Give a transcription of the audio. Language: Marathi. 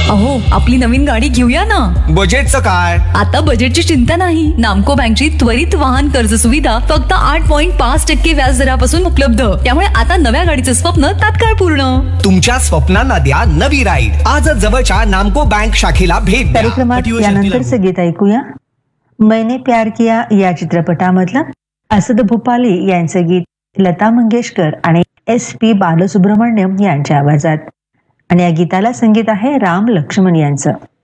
अहो, आपली नवीन गाडी घेऊया ना. बजेटचं काय? आता बजेटची चिंता नाही. नामको बँकची त्वरित वाहन कर्ज सुविधा फक्त 8.5% व्याजदरापासून उपलब्ध. त्यामुळे आता नव्या गाडीचं स्वप्न तात्काळ पूर्ण. तुमच्या स्वप्नांना द्या नवी राईड. आजच जवळच्या नामको बँक शाखेला भेट द्या. कार्यक्रमात यानंतरचं गीत ऐकूया. मैंने प्यार किया या चित्रपटामधलं असद भोपाली यांचं गीत लता मंगेशकर आणि SP बालसुब्रमण्यम यांच्या आवाजात. आणि या गीताला संगीत आहे राम लक्ष्मण यांचं.